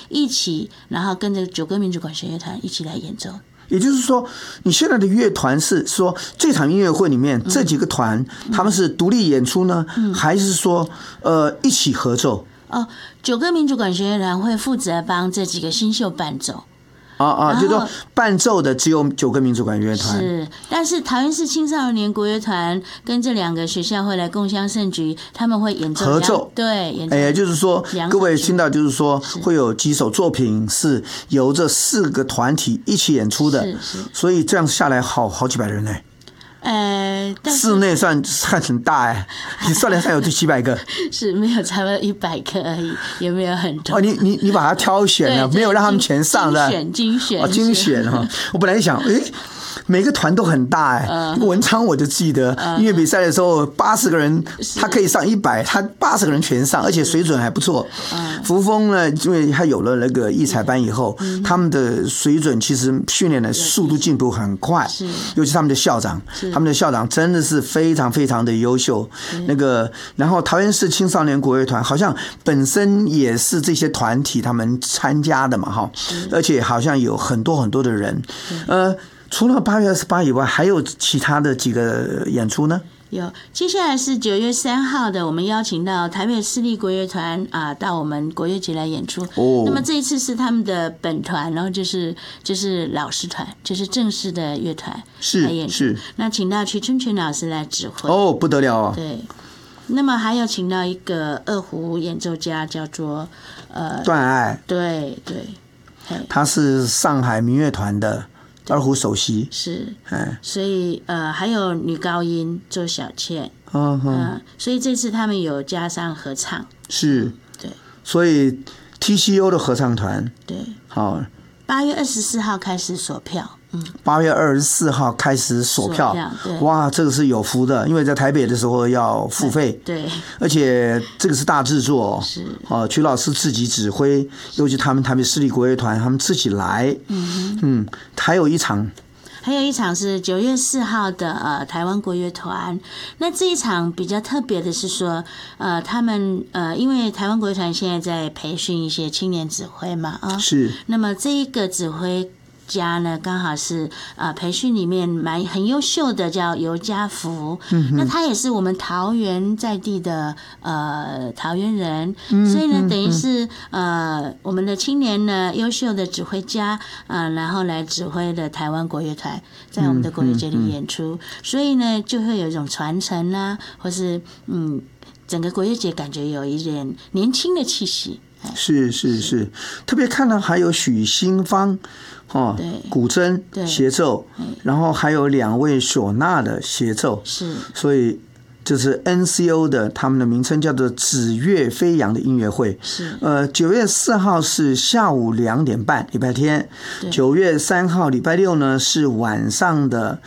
一起，然后跟着九歌民族管弦乐团一起来演奏。 也就是说，你现在的乐团是说这场音乐会里面这几个团他们是独立演出呢，还是说一起合奏？ 九歌民族管弦乐团会负责帮这几个新秀伴奏。 就是说伴奏的只有九歌民族管弦乐团是，但是桃园市青少年国乐团跟这2个学校会来共襄盛举，他们会演奏合奏， 对，演奏。 也就是说，各位听到就是说会有几首作品是由这4个团体一起演出的， 是， 所以这样下来好几百人呢。室内算很大你算得上有700个， 是没有差不多100个而已，也没有很多。 你把它挑选了，没有让他们全上的， 精选我本来想，每个团都很大文昌我就记得音乐比赛的时候80个人他可以上100，他80个人全上，而且水准还不错。扶风呢，因为他有了那个艺才班以后，他们的水准其实训练的速度进步很快，尤其他们的校长真的是非常非常的优秀。然后桃园市青少年国乐团好像本身也是这些团体他们参加的嘛而且好像有很多很多的人。除了8月28以外，还有其他的几个演出呢？ 有，接下来是9月3号的，我们邀请到台北市立国乐团到我们国乐节来演出。那么这一次是他们的本团，然后就是老师团，就是正式的乐团来演出。是。那请到徐春泉老师来指挥。 不得了对。那么还有请到一个二胡演奏家，叫做段爱。 对。 他是上海民乐团的二胡首席， 是，所以还有女高音周小倩，所以这次他们有加上合唱， 是， 对， 所以 TCO 的合唱团， 对， 好 ，8月24号开始锁票。 8月24号开始锁票，哇，这个是有福的，因为在台北的时候要付费， 对， 而且这个是大制作， 是， 曲老师自己指挥，尤其他们台北市立国乐团他们自己来，还有一场是9月4号的台湾国乐团。那这一场比较特别的是说，他们因为台湾国乐团现在在培训一些青年指挥嘛， 是， 那么这一个指挥家呢，刚好是培训里面很优秀的，叫尤家福。那他也是我们桃园在地的桃园人，所以呢，等于是我们的青年呢优秀的指挥家然后来指挥的台湾国乐团，在我们的国乐节里演出，所以呢就会有一种传承啦，或是整个国乐节感觉有一点年轻的气息。 是，特别看到还有许新芳古筝协奏，然后还有2位唢呐的协奏， 是， 所以就是 NCO 的，他们的名称叫做紫月飞扬的音乐会。 是 ，9月4号是下午2点半，礼拜天；9月3号礼拜六呢是晚上的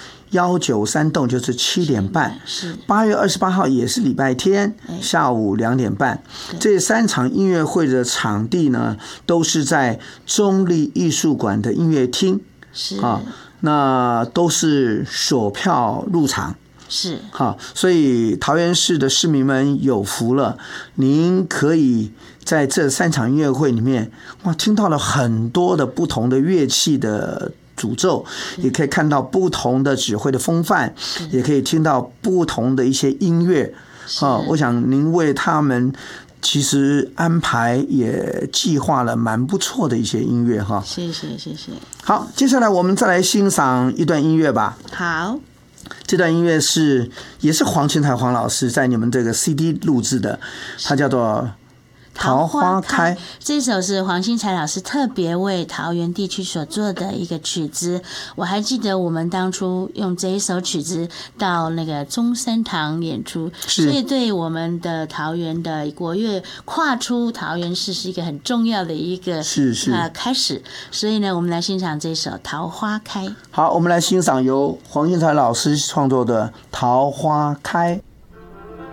193栋，就是7点半。 是 8月28号也是礼拜天，下午2点半。这3场音乐会的场地呢，都是在中立艺术馆的音乐厅。 是那都是锁票入场。 是， 好，所以桃园市的市民们有福了，您可以在这3场音乐会里面，听到了很多的不同的乐器的主奏，也可以看到不同的指挥的风范，也可以听到不同的一些音乐。我想您为他们其实安排也计划了蛮不错的一些音乐哈。 谢谢。 好，接下来我们再来欣赏一段音乐吧。 好。 这段音乐也是黄清才黄老师在你们这个 CD 录制的，它叫做桃花开。 这首是黄新才老师特别为桃园地区所做的一个曲子。我还记得我们当初用这一首曲子到那个中山堂演出，所以对我们的桃园的国乐跨出桃园市是一个很重要的一个开始。所以呢，我们来欣赏这首《桃花开》。 好，我们来欣赏由黄新才老师创作的《桃花开》。